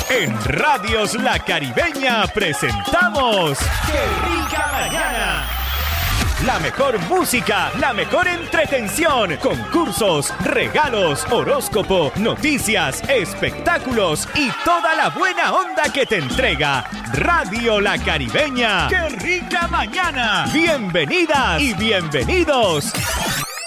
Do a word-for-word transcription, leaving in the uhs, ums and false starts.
En Radios La Caribeña presentamos ¡Qué rica mañana! La mejor música, la mejor entretención, concursos, regalos, horóscopo, noticias, espectáculos y toda la buena onda que te entrega Radio La Caribeña. ¡Qué rica mañana! Bienvenidas y bienvenidos.